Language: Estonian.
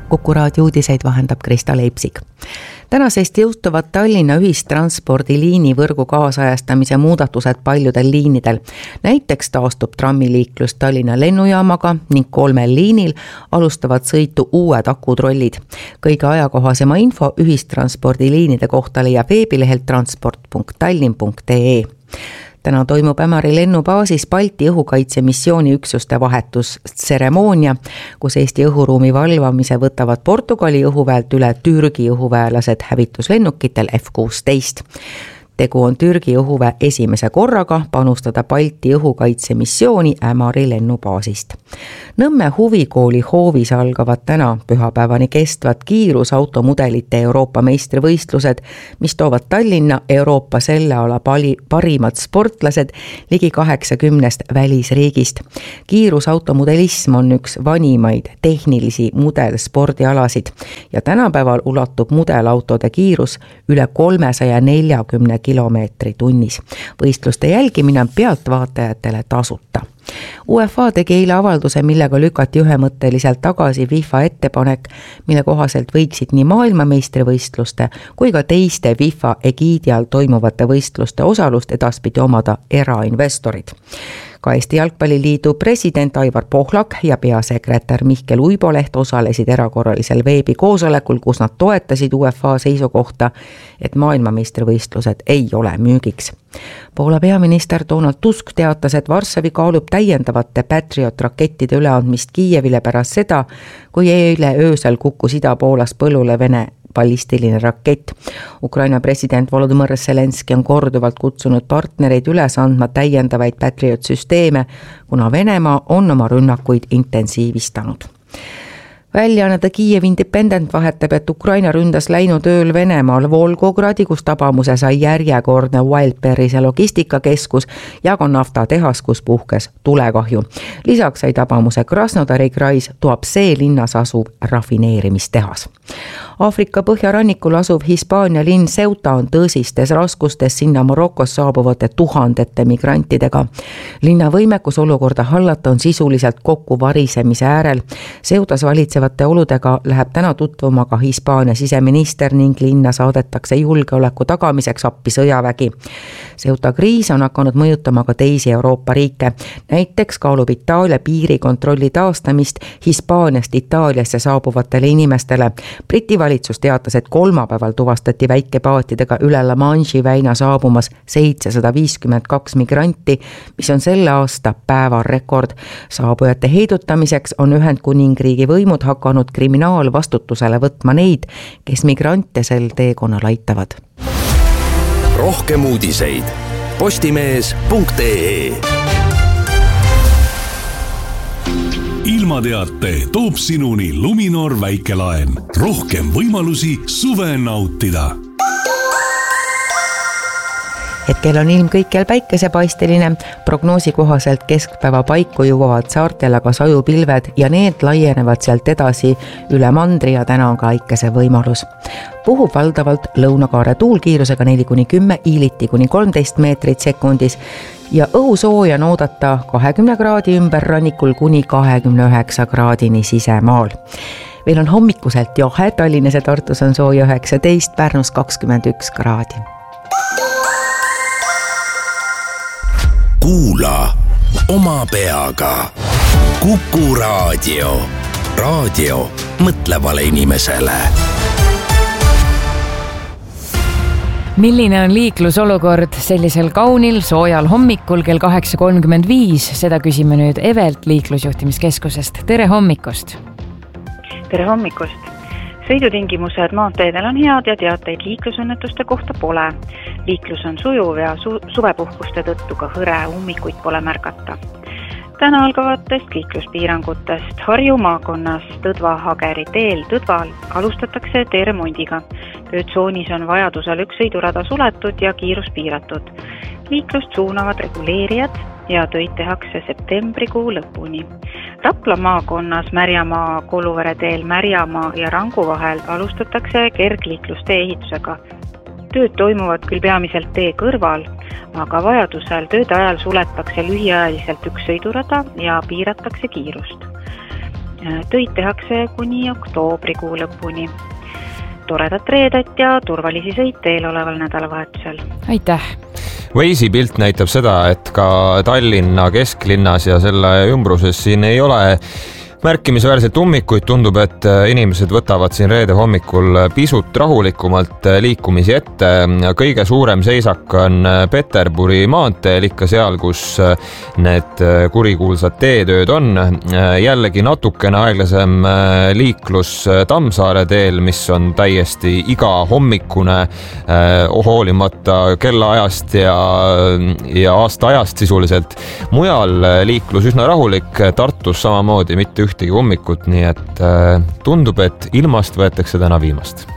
Kuku raadio uudiseid vahendab Krista Leipsik. Tänasest jõustuvad Tallinna ühistranspordiliini võrgu kaasajastamise muudatused paljudel liinidel. Näiteks taastub trammiliiklus Tallinna lennujaamaga ning 3 liinil alustavad sõitu uued akutrollid. Kõige ajakohasema info ühistranspordiliinide kohta leiab veebilehelt transport.tallinn.ee. Täna toimub Ämari lennubaasis Balti õhukaitsemissiooni üksuste vahetustseremoonia, kus Eesti õhuruumi valvamise võtavad Portugali õhuväelt üle Türgi õhuväelased hävituslennukitel F-16. Tegu on Türgi õhuväe esimese korraga panustada Balti õhukaitsemissiooni Ämari lennubaasist. Nõmme huvikooli hoovis algavad täna pühapäevani kestvad kiirusautomudelite Euroopa meistrivõistlused, mis toovad Tallinna Euroopa selle ala parimad sportlased ligi 80 välisriigist. Kiirusautomudelism on üks vanimaid tehnilisi mudelspordialasid ja tänapäeval ulatub mudelautode kiirus üle 340 kilomeetri tunnis. Võistluste jälgimine on pealtvaatajatele tasuta. UEFA tegi eile avalduse, millega lükati ühemõtteliselt tagasi FIFA ettepanek, mille kohaselt võiksid nii maailmameistrivõistluste kui ka teiste FIFA egiidi all toimuvate võistluste osalust edaspidi omada erainvestorid. Ka Eesti Jalgpalliliidu president Aivar Pohlak ja peasekretär Mihkel Uiboleht osalesid erakorralisel veebikoosolekul, kus nad toetasid UEFA seisukohta, et maailmameistrivõistlused ei ole müügiks. Poola peaminister Donald Tusk teatas, et Varssavi kaalub täiendavate Patriot-rakettide üleandmist Kiievile pärast seda, kui eile öösel kukkus Ida-Poolas põllule Vene ballistiline rakett. Ukraina president Volodymyr Zelenski on korduvalt kutsunud partnereid üles andma täiendavaid Patriot-süsteeme, kuna Venemaa on oma rünnakuid intensiivistanud. Väljaanne The Kiev Independent vahetab, et Ukraina ründas läinud ööl Venemaal Volgogradi, kus tabamuse sai järjekordne Wildberry'se logistikakeskus ja ka naftatehas, kus puhkes tulekahju. Lisaks sai tabamuse Krasnodari krais Tuapse linnas asuv rafineerimistehas. Aafrika põhjarannikul asuv Hispaania linn Ceuta on tõsistes raskustes sinna Marokos saabuvate tuhandete migrantidega. Linna võimekus olukorda hallata on sisuliselt kokku varisemise äärel. Ceutas valitsevate oludega läheb täna tutvuma ka Hispaania siseminister ning linna saadetakse julgeoleku tagamiseks appi sõjavägi. Ceuta kriis on hakanud mõjutama ka teisi Euroopa riike. Näiteks kaalub Itaalia piirikontrolli taastamist Hispaaniast Itaaliasse saabuvatele inimestele. Briti valitsus teatas, et kolmapäeval tuvastati väikepaatidega üle La Manche'i väina saabumas 752 migranti, mis on selle aasta päevarekord. Saabujate heidutamiseks on Ühendkuningriigi võimud hakanud kriminaalvastutusele võtma neid, kes migrante sel teekonnal aitavad. Rohkem uudiseid postimees.ee. Ilmateate toob sinuni Luminor väikelaen. Rohkem võimalusi suve nautida. Hetkel on ilm kõikjal päikesepaisteline, prognoosi kohaselt keskpäeva paiku jõuavad saartel aga sajupilved ja need laienevad sealt edasi üle mandri ja täna on ka äikese võimalus. Puhub valdavalt lõunakaare tuulkiirusega 4-10, iiliti kuni 13 meetrit sekundis ja õhusooja on oodata 20 kraadi ümber rannikul kuni 29 kraadini sisemaal. Veel on hommikuselt jahe, Tallinnas ja Tartus on sooja 19, Pärnus 21 kraadi. Kuula oma peaga. Kuku raadio. Raadio mõtlevale inimesele. Milline on liiklusolukord sellisel kaunil soojal hommikul kell 8.35? Seda küsime nüüd Evelt liiklusjuhtimiskeskusest. Tere hommikust! Tere hommikust! Sõidutingimused maanteedel on head ja teateid liiklusõnnetuste kohta pole. Liiklus on sujuv ja suvepuhkuste tõttu ka hõre ummikuid pole märgata. Täna algavatest liikluspiirangutest Harju maakonnas Tõdva-Hageri teel Tõdval alustatakse tee remondiga. Töötsoonis on vajadusel üks sõidurada suletud ja kiirus piiratud. Liiklust suunavad reguleerijad ja töid tehakse septembrikuu lõpuni. Rapla maakonnas Märjamaa, Koluvere teel Märjamaa ja Rangu vahel alustatakse kergliiklustee ehitusega. Tööd toimuvad küll peamiselt tee kõrval, aga vajadusel tööde ajal suletakse lühiajaliselt üks sõidurada ja piiratakse kiirust. Töid tehakse kuni oktoobrikuu lõpuni. Toredat reedet ja turvalisi sõite eeloleval nädalavahetusel. Aitäh! Waze'i pilt näitab seda, et ka Tallinna kesklinnas ja selle ümbruses siin ei ole märkimisväärselt ummikuid. Tundub, et inimesed võtavad siin reede hommikul pisut rahulikumalt liikumisi ette. Kõige suurem seisak on Peterburi maanteel, ikka seal, kus need kurikuulsad teetööd on. Jällegi natukene aeglasem liiklus Tammsaare teel, mis on täiesti iga hommikune hoolimata kellaajast ja aastaajast sisuliselt. Mujal liiklus üsna rahulik, Tartus samamoodi mitte ühtegi ummikut, nii et tundub, et ilmast võetakse täna viimast.